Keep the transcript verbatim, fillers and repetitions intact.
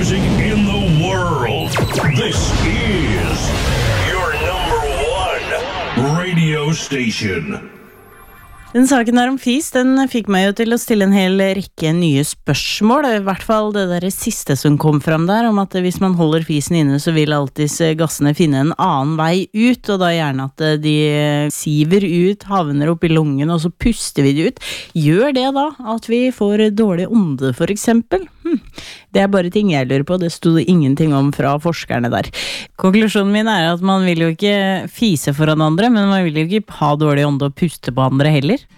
music in the world. This is your number one radio station. Den saken her om fis, den fikk meg jo til å stille en hel rekke nye spørsmål, i hvert fall det der siste som kom fram der, om at hvis man holder fisen inne, så vil alltid gassene finne en annen vei ut, og da gjerne at de siver ut, havner opp i lungen, og så puster vi det ut. Gjør det da at vi får dårlig ånde, for eksempel? Hm. Det er bare ting jeg lurer på, det stod ingenting om fra forskerne der. Konklusjonen min er at man vil jo ikke fise foran andre, men man vil jo ikke ha dårlig ånde og puste på andre heller.